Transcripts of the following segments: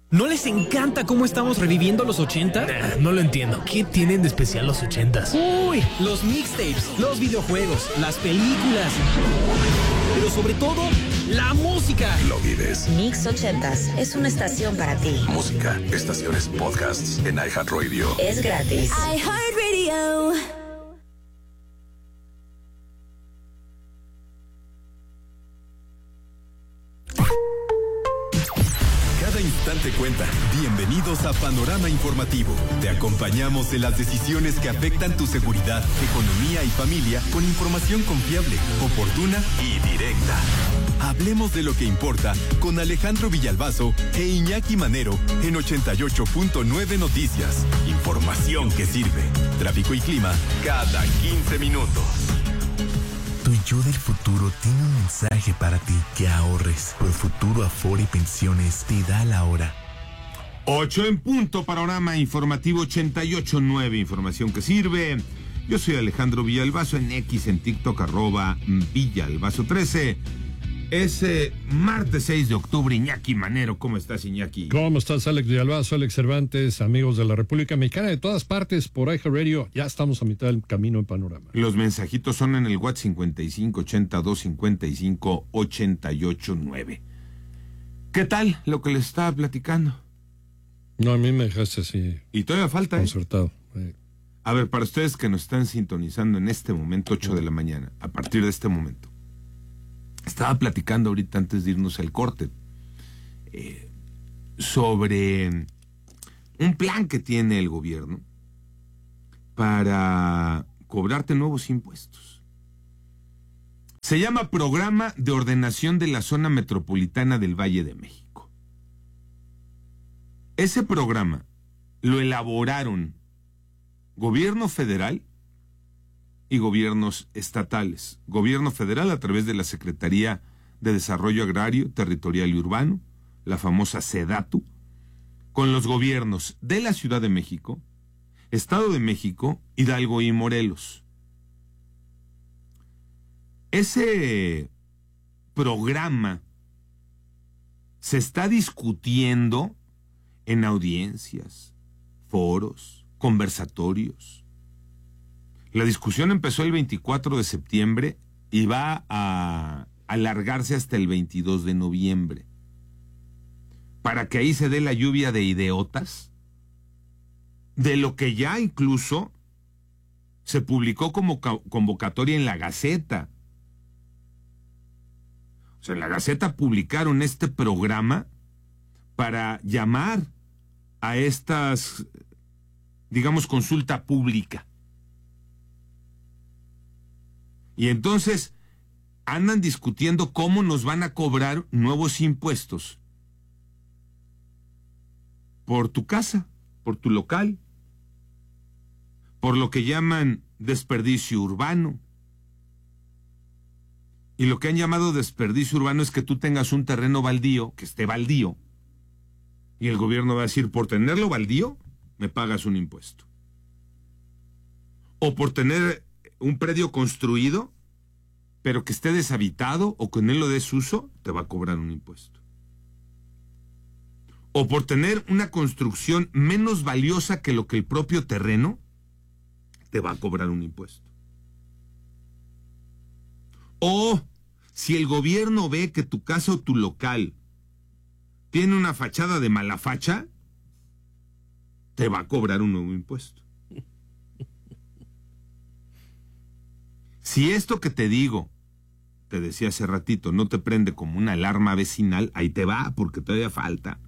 ¿No les encanta cómo estamos reviviendo los 80? No lo entiendo. ¿Qué tienen de especial los 80s? Uy, los mixtapes, los videojuegos, las películas, pero sobre todo, la música. Lo vives. Mix 80s es una estación para ti. Música, estaciones, podcasts en iHeartRadio. Es gratis. iHeartRadio. Cada instante cuenta. Bienvenidos a Panorama Informativo. Te acompañamos en las decisiones que afectan tu seguridad, economía y familia con información confiable, oportuna y directa. Hablemos de lo que importa con Alejandro Villalbazo e Iñaki Manero en 88.9 Noticias. Información que sirve. Tráfico y clima cada 15 minutos. Tu yo del futuro tiene un mensaje para ti: que ahorres. Profuturo Afore y Pensiones te da la hora. 8 en punto, Panorama Informativo 88.9, información que sirve. Yo soy Alejandro Villalbazo, en X, en TikTok, @Villalbazo13. Es martes 6 de octubre, Iñaki Manero. ¿Cómo estás, Iñaki? ¿Cómo estás, Alex Villalbazo, Alex Cervantes, amigos de la República Mexicana, de todas partes, por iHeartRadio? Ya estamos a mitad del camino en Panorama. Los mensajitos son en el WhatsApp 5582558889. ¿Qué tal lo que les estaba platicando? No, a mí me dejaste así. Y todavía falta, concertado. A ver, para ustedes que nos están sintonizando en este momento, 8 de la mañana, a partir de este momento. Estaba platicando ahorita antes de irnos al corte sobre un plan que tiene el gobierno para cobrarte nuevos impuestos. Se llama Programa de Ordenación de la Zona Metropolitana del Valle de México. Ese programa lo elaboraron gobierno federal y gobiernos estatales. Gobierno federal a través de la Secretaría de Desarrollo Agrario, Territorial y Urbano, la famosa SEDATU, con los gobiernos de la Ciudad de México, Estado de México, Hidalgo y Morelos. Ese programa se está discutiendo en audiencias, foros, conversatorios. La discusión empezó el 24 de septiembre y va a alargarse hasta el 22 de noviembre. Para que ahí se dé la lluvia de idiotas, de lo que ya incluso se publicó como convocatoria en la Gaceta. O sea, en la Gaceta publicaron este programa para llamar a estas, digamos, consulta pública. Y entonces andan discutiendo cómo nos van a cobrar nuevos impuestos por tu casa, por tu local, por lo que llaman desperdicio urbano. Y lo que han llamado desperdicio urbano es que tú tengas un terreno baldío, que esté baldío, y el gobierno va a decir, por tenerlo baldío, me pagas un impuesto. O por tener un predio construido, pero que esté deshabitado o que en él lo des uso, te va a cobrar un impuesto. O por tener una construcción menos valiosa que lo que el propio terreno, te va a cobrar un impuesto. O si el gobierno ve que tu casa o tu local tiene una fachada de mala facha, te va a cobrar un nuevo impuesto. Si esto que te digo, te decía hace ratito, no te prende como una alarma vecinal, ahí te va, porque todavía falta.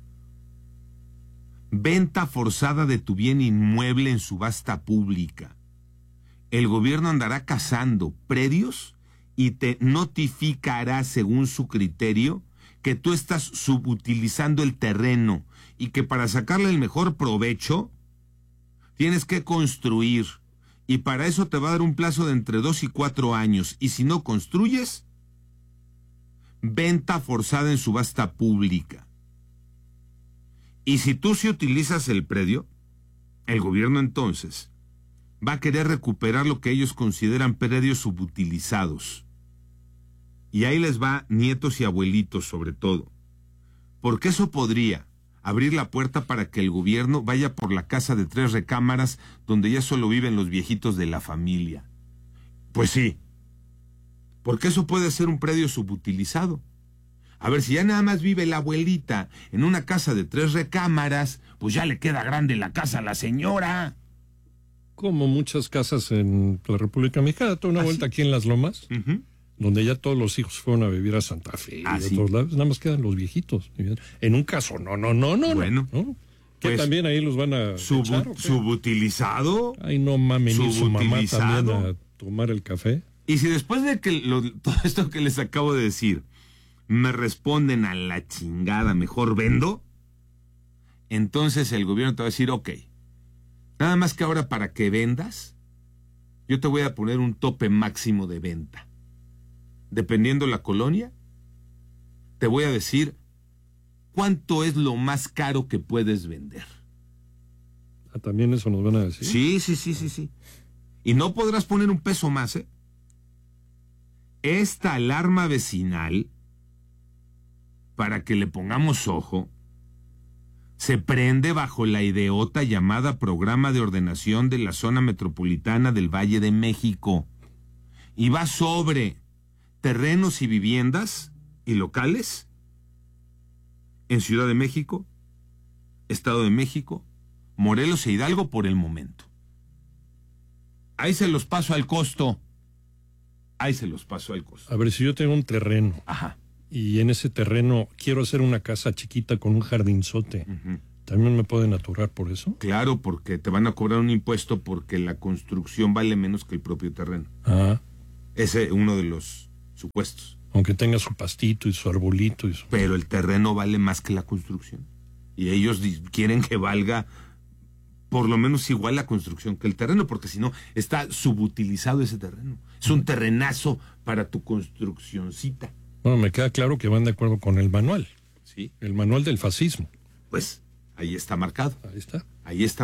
Venta forzada de tu bien inmueble en subasta pública. El gobierno andará cazando predios y te notificará según su criterio que tú estás subutilizando el terreno y que para sacarle el mejor provecho tienes que construir. Y para eso te va a dar un plazo de entre 2 y 4 años. Y si no construyes, venta forzada en subasta pública. Y si tú sí utilizas el predio, el gobierno entonces va a querer recuperar lo que ellos consideran predios subutilizados. Y ahí les va nietos y abuelitos sobre todo. Porque eso podría, abrir la puerta para que el gobierno vaya por la casa de 3 recámaras donde ya solo viven los viejitos de la familia. Pues sí, porque eso puede ser un predio subutilizado. A ver, si ya nada más vive la abuelita en una casa de 3 recámaras, pues ya le queda grande la casa a la señora. Como muchas casas en la República Mexicana, toda una vuelta aquí en Las Lomas, donde ya todos los hijos fueron a vivir a Santa Fe y a todos lados, nada más quedan los viejitos. En un caso, no. Bueno, ¿no? Que pues, también ahí los van a echar, ¿o qué? ¿Subutilizado? Ay, no mames, ni su mamá también a tomar el café. Y si después de que todo esto que les acabo de decir, me responden a la chingada, mejor vendo, entonces el gobierno te va a decir, ok, nada más que ahora para que vendas, yo te voy a poner un tope máximo de venta. Dependiendo la colonia, te voy a decir cuánto es lo más caro que puedes vender. Ah, ¿también eso nos van a decir? Sí. Y no podrás poner un peso más, ¿eh? Esta alarma vecinal, para que le pongamos ojo, se prende bajo la idiota llamada Programa de Ordenación de la Zona Metropolitana del Valle de México. Y va sobre terrenos y viviendas y locales en Ciudad de México, Estado de México, Morelos e Hidalgo por el momento. Ahí se los paso al costo. A ver, si yo tengo un terreno. Ajá. Y en ese terreno quiero hacer una casa chiquita con un jardinzote, ¿también me pueden aturar por eso? Claro, porque te van a cobrar un impuesto porque la construcción vale menos que el propio terreno. Ese es uno de los supuestos. Aunque tenga su pastito y su arbolito. Pero el terreno vale más que la construcción. Y ellos quieren que valga por lo menos igual la construcción que el terreno, porque si no, está subutilizado ese terreno. Es un terrenazo para tu construccioncita. Bueno, me queda claro que van de acuerdo con el manual. Sí. El manual del fascismo. Pues, ahí está marcado. Ahí está.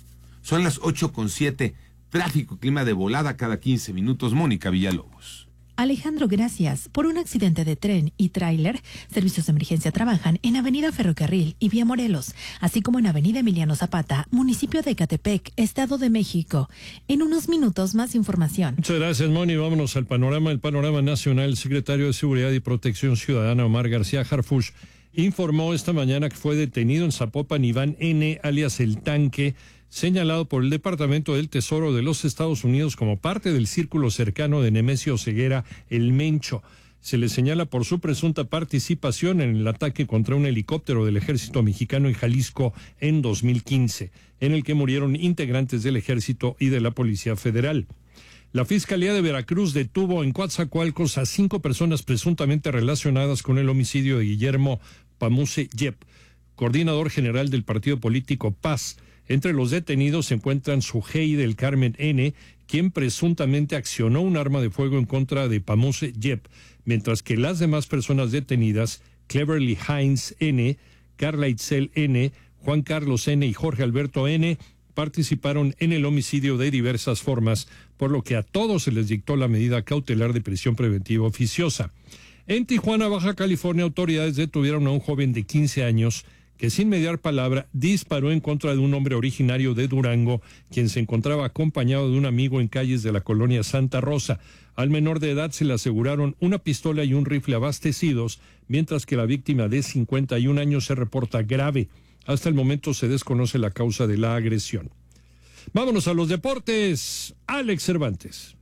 Son las 8:07. Tráfico, clima de volada cada 15 minutos. Mónica Villalobos. Alejandro, gracias. Por un accidente de tren y tráiler, servicios de emergencia trabajan en Avenida Ferrocarril y Vía Morelos, así como en Avenida Emiliano Zapata, municipio de Ecatepec, Estado de México. En unos minutos, más información. Muchas gracias, Moni. Vámonos al panorama. El panorama nacional. El secretario de Seguridad y Protección Ciudadana, Omar García Harfuch, informó esta mañana que fue detenido en Zapopan Iván N., alias El Tanque, señalado por el Departamento del Tesoro de los Estados Unidos como parte del círculo cercano de Nemesio Ceguera, el Mencho. Se le señala por su presunta participación en el ataque contra un helicóptero del Ejército Mexicano en Jalisco en 2015, en el que murieron integrantes del Ejército y de la Policía Federal. La Fiscalía de Veracruz detuvo en Coatzacoalcos a 5 personas presuntamente relacionadas con el homicidio de Guillermo Pamuse Yep, coordinador general del partido político Paz. Entre los detenidos se encuentran Sujei del Carmen N., quien presuntamente accionó un arma de fuego en contra de Pamuse Yep, mientras que las demás personas detenidas, Cleverly Hines N., Carla Itzel N., Juan Carlos N. y Jorge Alberto N., participaron en el homicidio de diversas formas, por lo que a todos se les dictó la medida cautelar de prisión preventiva oficiosa. En Tijuana, Baja California, autoridades detuvieron a un joven de 15 años que sin mediar palabra disparó en contra de un hombre originario de Durango, quien se encontraba acompañado de un amigo en calles de la colonia Santa Rosa. Al menor de edad se le aseguraron una pistola y un rifle abastecidos, mientras que la víctima de 51 años se reporta grave. Hasta el momento se desconoce la causa de la agresión. Vámonos a los deportes. Alex Cervantes.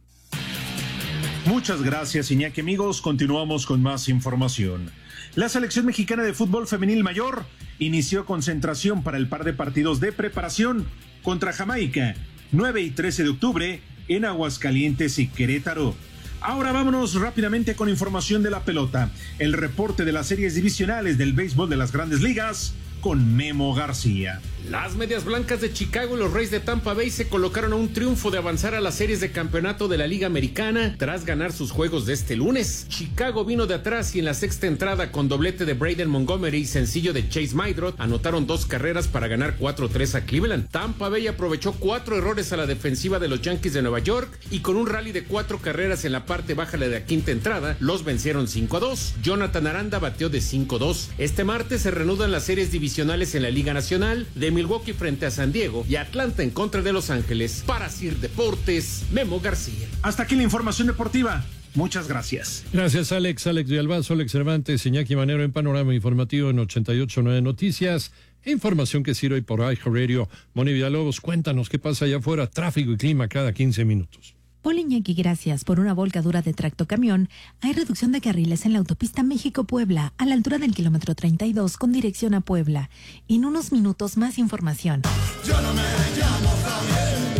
Muchas gracias, Iñaki. Amigos, continuamos con más información. La selección mexicana de fútbol femenil mayor inició concentración para el par de partidos de preparación contra Jamaica, 9 y 13 de octubre, en Aguascalientes y Querétaro. Ahora vámonos rápidamente con información de la pelota. El reporte de las series divisionales del béisbol de las Grandes Ligas con Memo García. Las Medias Blancas de Chicago y los Rays de Tampa Bay se colocaron a un triunfo de avanzar a las series de campeonato de la Liga Americana tras ganar sus juegos de este lunes. Chicago vino de atrás y en la sexta entrada con doblete de Braden Montgomery y sencillo de Chase Maidrot anotaron 2 carreras para ganar 4-3 a Cleveland. Tampa Bay aprovechó 4 errores a la defensiva de los Yankees de Nueva York y con un rally de 4 carreras en la parte baja de la quinta entrada los vencieron 5-2. Jonathan Aranda bateó de 5-2. Este martes se reanudan las series divisionales divisionales en la Liga Nacional, de Milwaukee frente a San Diego y Atlanta en contra de Los Ángeles. Para Sir Deportes, Memo García. Hasta aquí la información deportiva. Muchas gracias. Gracias, Alex de Albazo, Alex Cervantes, Iñaki Manero en Panorama Informativo en 88.9 Noticias. Información que sirve por iHeartRadio. Moni Villalobos, cuéntanos qué pasa allá afuera, tráfico y clima cada 15 minutos. Hola Iñaki, gracias. Por una volcadura de tractocamión, hay reducción de carriles en la autopista México-Puebla, a la altura del kilómetro 32, con dirección a Puebla. En unos minutos, más información. Yo no me llamo Javier.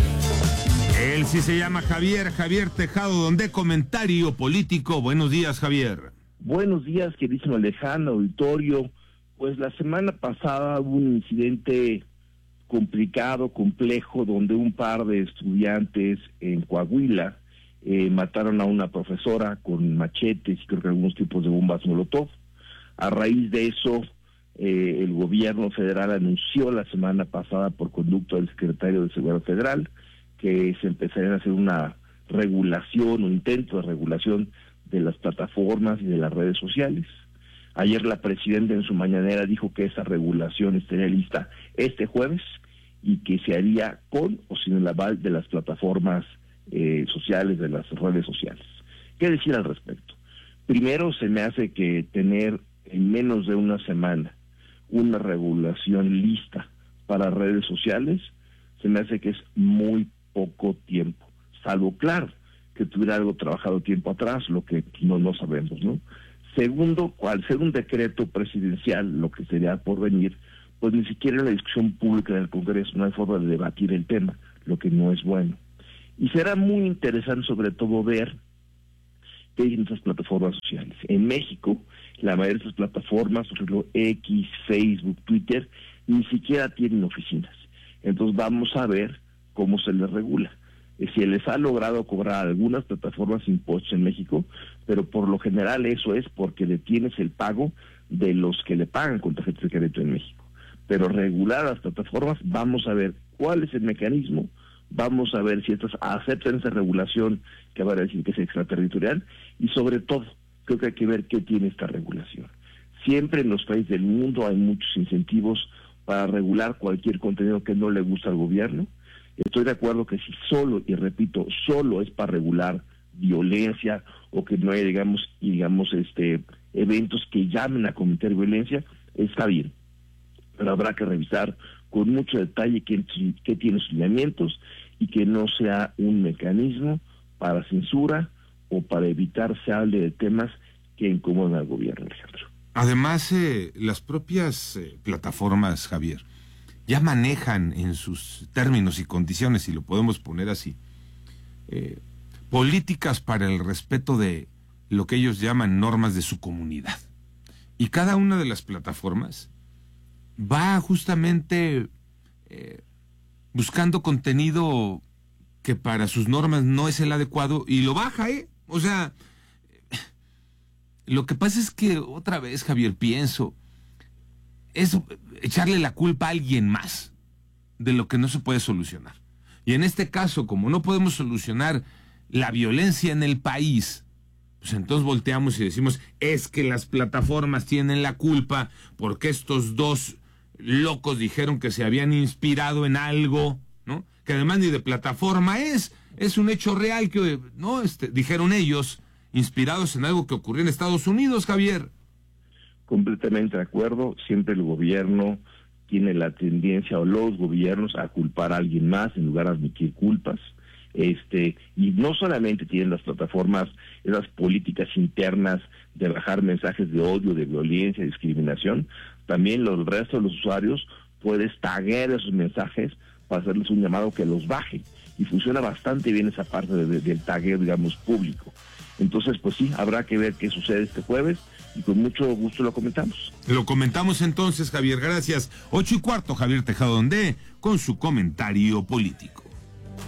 Él sí se llama Javier Tejado, donde comentario político. Buenos días, Javier. Buenos días, queridísimo lejano auditorio. Pues la semana pasada hubo un incidente complicado, complejo, donde un par de estudiantes en Coahuila mataron a una profesora con machetes y creo que algunos tipos de bombas molotov. A raíz de eso, el gobierno federal anunció la semana pasada, por conducto del secretario de Seguridad Federal, que se empezaría a hacer una regulación, un intento de regulación de las plataformas y de las redes sociales. Ayer la presidenta en su mañanera dijo que esa regulación estaría lista este jueves y que se haría con o sin el aval de las plataformas sociales, de las redes sociales. ¿Qué decir al respecto? Primero, se me hace que tener en menos de una semana una regulación lista para redes sociales, se me hace que es muy poco tiempo, salvo, claro, que tuviera algo trabajado tiempo atrás, lo que no sabemos, ¿no? Segundo, al ser un decreto presidencial, lo que sería por venir, pues ni siquiera en la discusión pública en el Congreso no hay forma de debatir el tema, lo que no es bueno. Y será muy interesante sobre todo ver qué hay en estas plataformas sociales. En México, la mayoría de estas plataformas, por ejemplo, X, Facebook, Twitter, ni siquiera tienen oficinas. Entonces vamos a ver cómo se les regula. Si les ha logrado cobrar algunas plataformas impuestos en México, pero por lo general eso es porque detienes el pago de los que le pagan con tarjetas de crédito en México. Pero regular las plataformas, vamos a ver cuál es el mecanismo, vamos a ver si estas aceptan esa regulación que va a decir que es extraterritorial, y sobre todo, creo que hay que ver qué tiene esta regulación. Siempre en los países del mundo hay muchos incentivos para regular cualquier contenido que no le gusta al gobierno. Estoy de acuerdo que si solo, y repito, solo es para regular violencia o que no hay, digamos, eventos que llamen a cometer violencia, está bien. Pero habrá que revisar con mucho detalle qué tiene sus lineamientos y que no sea un mecanismo para censura o para evitar se hable de temas que incomodan al gobierno, Alejandro. Además, las propias plataformas, Javier, ya manejan en sus términos y condiciones, si lo podemos poner así, políticas para el respeto de lo que ellos llaman normas de su comunidad. Y cada una de las plataformas va justamente buscando contenido que para sus normas no es el adecuado y lo baja, O sea, lo que pasa es que otra vez, Javier, pienso, es echarle la culpa a alguien más de lo que no se puede solucionar. Y en este caso, como no podemos solucionar la violencia en el país, pues entonces volteamos y decimos, es que las plataformas tienen la culpa porque estos dos locos dijeron que se habían inspirado en algo, ¿no? Que además ni de plataforma es un hecho real que, ¿no? Dijeron ellos, inspirados en algo que ocurrió en Estados Unidos, Javier. Completamente de acuerdo, siempre el gobierno tiene la tendencia, o los gobiernos, a culpar a alguien más en lugar de admitir culpas. Y no solamente tienen las plataformas esas políticas internas de bajar mensajes de odio, de violencia, de discriminación, también el resto de los usuarios puedes taguear esos mensajes para hacerles un llamado que los baje, y funciona bastante bien esa parte del tagueo, digamos, público. Entonces, pues sí, habrá que ver qué sucede este jueves, y con mucho gusto lo comentamos. Lo comentamos entonces, Javier, gracias. 8:15, Javier Tejado Ondé, con su comentario político.